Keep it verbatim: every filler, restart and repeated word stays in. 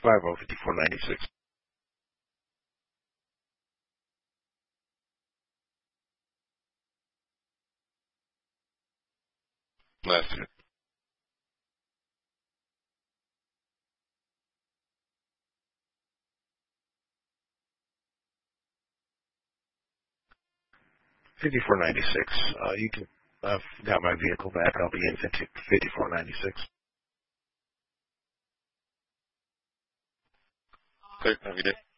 five zero five four nine six. That's it. fifty-four ninety-six. Uh, you can, I've got my vehicle back. I'll be in fifty-four ninety-six. Okay, have a good day.